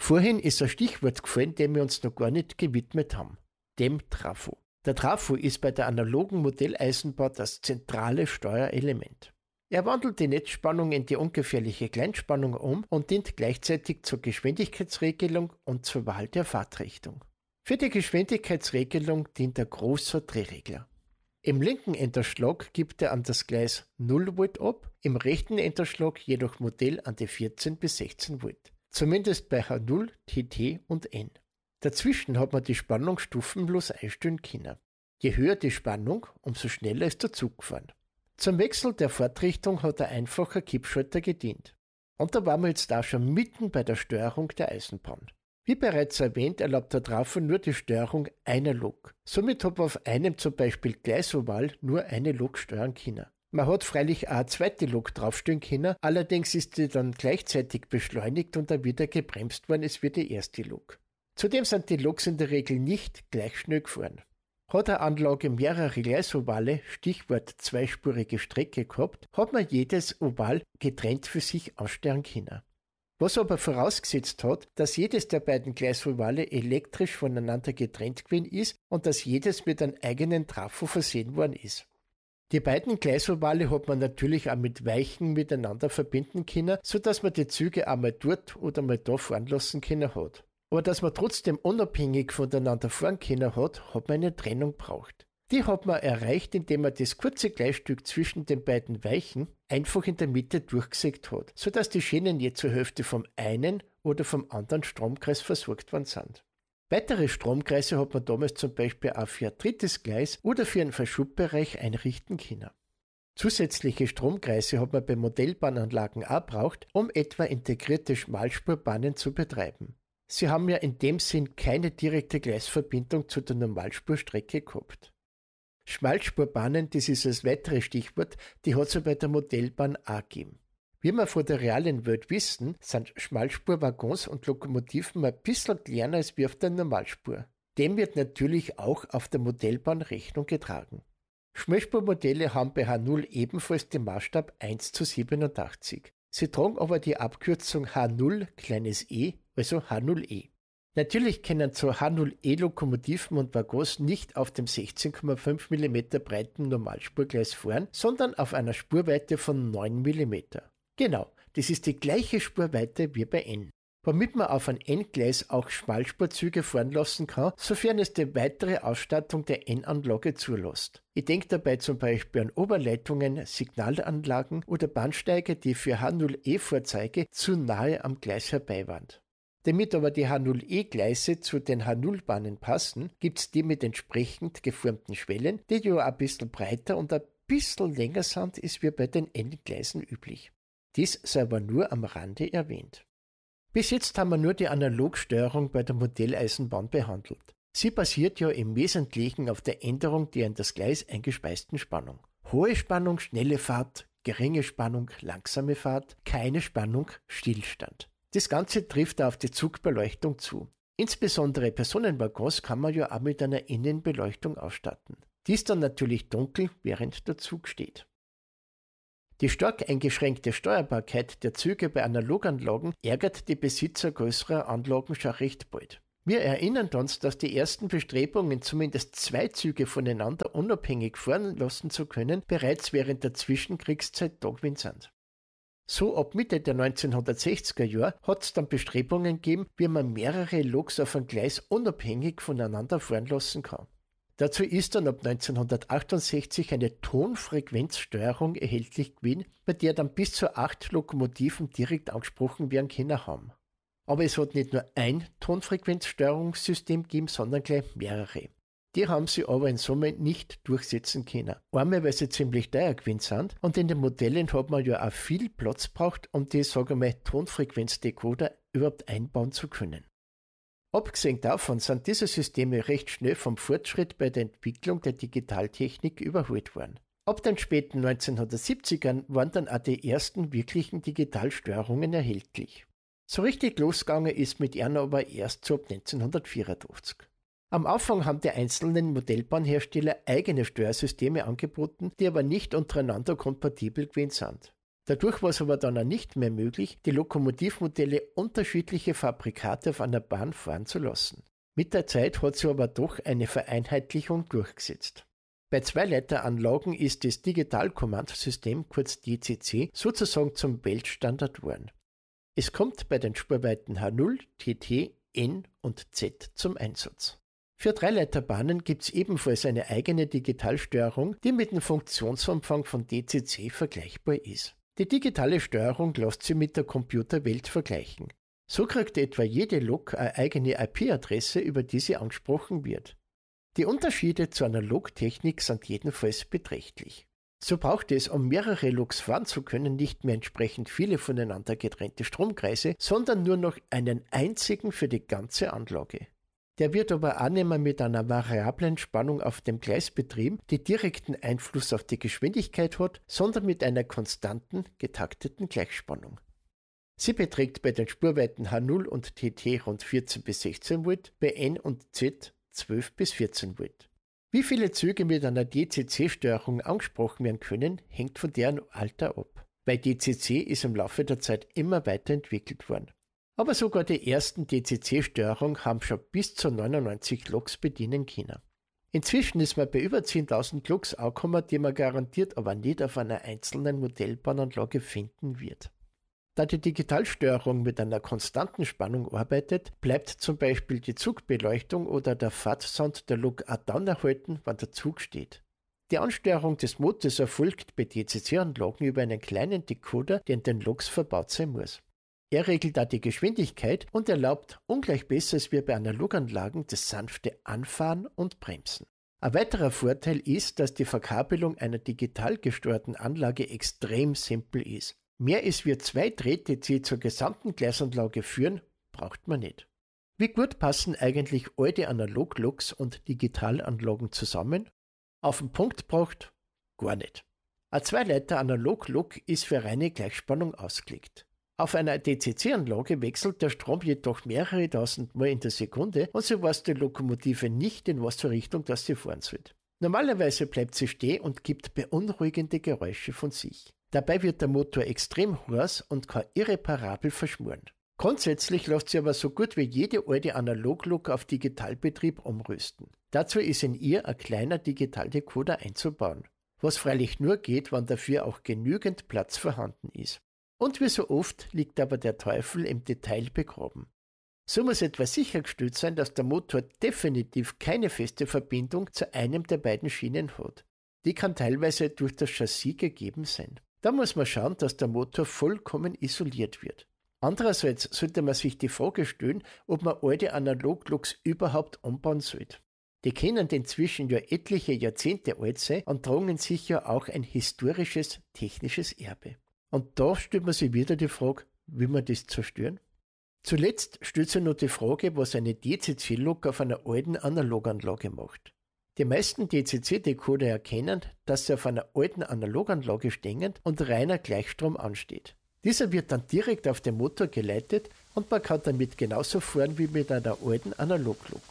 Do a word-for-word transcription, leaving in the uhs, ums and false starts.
Vorhin ist ein Stichwort gefallen, dem wir uns noch gar nicht gewidmet haben. Dem Trafo. Der Trafo ist bei der analogen Modelleisenbahn das zentrale Steuerelement. Er wandelt die Netzspannung in die ungefährliche Kleinspannung um und dient gleichzeitig zur Geschwindigkeitsregelung und zur Wahl der Fahrtrichtung. Für die Geschwindigkeitsregelung dient der große Drehregler. Im linken Enterschlag gibt er an das Gleis null Volt ab, im rechten Enterschlag jedoch Modell an die vierzehn bis sechzehn Volt. Zumindest bei H null, T T und N. Dazwischen hat man die Spannung stufenlos einstellen können. Je höher die Spannung, umso schneller ist der Zug gefahren. Zum Wechsel der Fahrtrichtung hat ein einfacher Kippschalter gedient. Und da waren wir jetzt auch schon mitten bei der Steuerung der Eisenbahn. Wie bereits erwähnt, erlaubt der Trafo nur die Steuerung einer Lok. Somit hat man auf einem zum Beispiel Gleisoval nur eine Lok steuern können. Man hat freilich auch eine zweite Lok draufstellen können, allerdings ist die dann gleichzeitig beschleunigt und dann wieder gebremst worden ist wie die erste Lok. Zudem sind die Loks in der Regel nicht gleich schnell gefahren. Hat eine Anlage mehrere Gleisovale, Stichwort zweispurige Strecke gehabt, hat man jedes Oval getrennt für sich aussteuern können. Was aber vorausgesetzt hat, dass jedes der beiden Gleisovale elektrisch voneinander getrennt gewesen ist und dass jedes mit einem eigenen Trafo versehen worden ist. Die beiden Gleisovale hat man natürlich auch mit Weichen miteinander verbinden können, sodass man die Züge einmal dort oder mal da fahren lassen können hat. Aber dass man trotzdem unabhängig voneinander fahren können hat, hat man eine Trennung braucht. Die hat man erreicht, indem man das kurze Gleisstück zwischen den beiden Weichen einfach in der Mitte durchgesägt hat, sodass die Schienen je zur Hälfte vom einen oder vom anderen Stromkreis versorgt worden sind. Weitere Stromkreise hat man damals zum Beispiel auch für ein drittes Gleis oder für einen Verschubbereich einrichten können. Zusätzliche Stromkreise hat man bei Modellbahnanlagen auch braucht, um etwa integrierte Schmalspurbahnen zu betreiben. Sie haben ja in dem Sinn keine direkte Gleisverbindung zu der Normalspurstrecke gehabt. Schmalspurbahnen, das ist das weitere Stichwort, die hat es ja bei der Modellbahn auch gegeben. Wie wir von der realen Welt wissen, sind Schmalspurwaggons und Lokomotiven ein bisschen kleiner als wie auf der Normalspur. Dem wird natürlich auch auf der Modellbahn Rechnung getragen. Schmalspurmodelle haben bei H null ebenfalls den Maßstab eins zu siebenundachtzig. Sie tragen aber die Abkürzung H null kleines e, also H null e. Natürlich können so H null E Lokomotiven und Waggons nicht auf dem sechzehn Komma fünf Millimeter breiten Normalspurgleis fahren, sondern auf einer Spurweite von neun Millimeter. Genau, das ist die gleiche Spurweite wie bei N. Womit man auf ein N-Gleis auch Schmalspurzüge fahren lassen kann, sofern es die weitere Ausstattung der N-Anlage zulässt. Ich denke dabei zum Beispiel an Oberleitungen, Signalanlagen oder Bahnsteige, die für H null E Fahrzeuge zu nahe am Gleis herbei waren. Damit aber die H null E Gleise zu den H null Bahnen passen, gibt's die mit entsprechend geformten Schwellen, die ja ein bisschen breiter und ein bisschen länger sind, ist wie bei den N-Gleisen üblich. Dies sei aber nur am Rande erwähnt. Bis jetzt haben wir nur die Analogsteuerung bei der Modelleisenbahn behandelt. Sie basiert ja im Wesentlichen auf der Änderung der in das Gleis eingespeisten Spannung. Hohe Spannung, schnelle Fahrt, geringe Spannung, langsame Fahrt, keine Spannung, Stillstand. Das Ganze trifft auf die Zugbeleuchtung zu. Insbesondere Personenwaggons kann man ja auch mit einer Innenbeleuchtung ausstatten. Die ist dann natürlich dunkel, während der Zug steht. Die stark eingeschränkte Steuerbarkeit der Züge bei Analoganlagen ärgert die Besitzer größerer Anlagen schon recht bald. Wir erinnern uns, dass die ersten Bestrebungen, zumindest zwei Züge voneinander unabhängig fahren lassen zu können, bereits während der Zwischenkriegszeit da gewesen sind. So ab Mitte der neunzehnhundertsechziger Jahre hat es dann Bestrebungen gegeben, wie man mehrere Loks auf einem Gleis unabhängig voneinander fahren lassen kann. Dazu ist dann ab neunzehnhundertachtundsechzig eine Tonfrequenzsteuerung erhältlich gewesen, bei der dann bis zu acht Lokomotiven direkt angesprochen werden können haben. Aber es hat nicht nur ein Tonfrequenzsteuerungssystem gegeben, sondern gleich mehrere. Die haben sie aber in Summe nicht durchsetzen können. Einmal, weil sie ziemlich teuer gewesen sind und in den Modellen hat man ja auch viel Platz braucht, um die, sagen wir mal, Tonfrequenzdecoder überhaupt einbauen zu können. Abgesehen davon sind diese Systeme recht schnell vom Fortschritt bei der Entwicklung der Digitaltechnik überholt worden. Ab den späten neunzehnhundertsiebzigern waren dann auch die ersten wirklichen Digitalsteuerungen erhältlich. So richtig losgegangen ist mit ihnen aber erst so ab neunzehnhundertvierundfünfzig. Am Anfang haben die einzelnen Modellbahnhersteller eigene Steuersysteme angeboten, die aber nicht untereinander kompatibel gewesen sind. Dadurch war es aber dann auch nicht mehr möglich, die Lokomotivmodelle unterschiedliche Fabrikate auf einer Bahn fahren zu lassen. Mit der Zeit hat sich aber doch eine Vereinheitlichung durchgesetzt. Bei Zweileiteranlagen ist das Digitalkommandosystem, kurz D C C, sozusagen zum Weltstandard geworden. Es kommt bei den Spurweiten H null, T T, N und Z zum Einsatz. Für Dreileiterbahnen gibt es ebenfalls eine eigene Digitalsteuerung, die mit dem Funktionsumfang von D C C vergleichbar ist. Die digitale Steuerung lässt sich mit der Computerwelt vergleichen. So kriegt etwa jede Lok eine eigene I P-Adresse, über die sie angesprochen wird. Die Unterschiede zur Analogtechnik sind jedenfalls beträchtlich. So braucht es, um mehrere Loks fahren zu können, nicht mehr entsprechend viele voneinander getrennte Stromkreise, sondern nur noch einen einzigen für die ganze Anlage. Der wird aber auch nicht mehr mit einer variablen Spannung auf dem Gleis betrieben, die direkten Einfluss auf die Geschwindigkeit hat, sondern mit einer konstanten, getakteten Gleichspannung. Sie beträgt bei den Spurweiten H null und T T rund vierzehn bis sechzehn Volt, bei N und Z zwölf bis vierzehn Volt. Wie viele Züge mit einer D C C-Steuerung angesprochen werden können, hängt von deren Alter ab. Weil D C C ist im Laufe der Zeit immer weiterentwickelt worden. Aber sogar die ersten D C C-Steuerungen haben schon bis zu neunundneunzig Loks bedienen können. Inzwischen ist man bei über zehntausend Loks angekommen, die man garantiert aber nicht auf einer einzelnen Modellbahnanlage finden wird. Da die Digitalsteuerung mit einer konstanten Spannung arbeitet, bleibt zum Beispiel die Zugbeleuchtung oder der Fahrtsound der Lok auch dann erhalten, wenn der Zug steht. Die Ansteuerung des Motors erfolgt bei D C C-Anlagen über einen kleinen Decoder, der in den Loks verbaut sein muss. Er regelt auch die Geschwindigkeit und erlaubt, ungleich besser als wir bei Analoganlagen, das sanfte Anfahren und Bremsen. Ein weiterer Vorteil ist, dass die Verkabelung einer digital gesteuerten Anlage extrem simpel ist. Mehr als wir zwei Drähte, die zur gesamten Gleisanlage führen, braucht man nicht. Wie gut passen eigentlich alte Analogloks und Digitalanlagen zusammen? Auf den Punkt gebracht, gar nicht. Ein Zweileiter-Analoglok ist für reine Gleichspannung ausgelegt. Auf einer D C C-Anlage wechselt der Strom jedoch mehrere tausend Mal in der Sekunde und so weiß die Lokomotive nicht, in was für Richtung das sie fahren soll. Normalerweise bleibt sie stehen und gibt beunruhigende Geräusche von sich. Dabei wird der Motor extrem heiß und kann irreparabel verschmuren. Grundsätzlich lässt sie aber so gut wie jede alte Analoglok auf Digitalbetrieb umrüsten. Dazu ist in ihr ein kleiner Digitaldecoder einzubauen. Was freilich nur geht, wenn dafür auch genügend Platz vorhanden ist. Und wie so oft liegt aber der Teufel im Detail begraben. So muss etwa sichergestellt sein, dass der Motor definitiv keine feste Verbindung zu einem der beiden Schienen hat. Die kann teilweise durch das Chassis gegeben sein. Da muss man schauen, dass der Motor vollkommen isoliert wird. Andererseits sollte man sich die Frage stellen, ob man alte Analogloks überhaupt umbauen sollte. Die können inzwischen ja etliche Jahrzehnte alt sein und tragen sicher auch ein historisches, technisches Erbe. Und da stellt man sich wieder die Frage, will man das zerstören? Zuletzt stellt sich noch die Frage, was eine D C C-Lok auf einer alten Analoganlage macht. Die meisten D C C-Decoder erkennen, dass sie auf einer alten Analoganlage stehen und reiner Gleichstrom ansteht. Dieser wird dann direkt auf den Motor geleitet und man kann damit genauso fahren wie mit einer alten Analoglok.